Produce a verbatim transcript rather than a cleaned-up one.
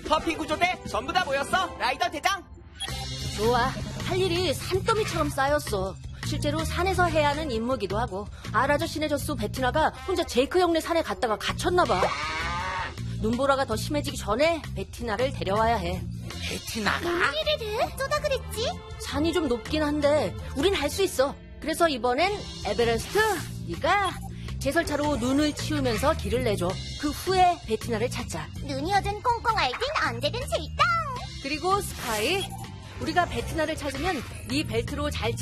퍼피 구조대 전부 다 모였어, 라이더 대장. 좋아. 할 일이 산더미처럼 쌓였어. 실제로 산에서 해야 하는 임무기도 하고 아라저씨네 젖소 베티나가 혼자 제이크 형네 산에 갔다가 갇혔나봐. 눈보라가 더 심해지기 전에 베티나를 데려와야 해. 베티나가? 우리를 어쩌다 그랬지? 산이 좀 높긴 한데 우린 할 수 있어. 그래서 이번엔 에베레스트, 네가 제설차로 눈을 치우면서 길을 내줘. 그 후에 베티나를 찾자. 눈이 어진 꽁꽁 알긴 언제든 질다. 그리고 스카이, 우리가 베티나를 찾으면 네 벨트로 잘